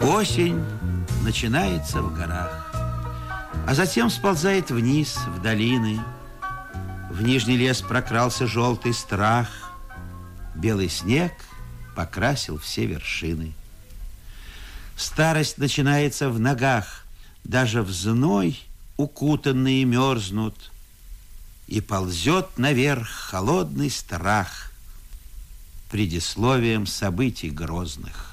Осень начинается в горах, а затем сползает вниз, в долины. В нижний лес прокрался желтый страх. Белый снег покрасил все вершины. Старость начинается в ногах, даже в зной укутанные мерзнут. И ползет наверх холодный страх предисловием событий грозных.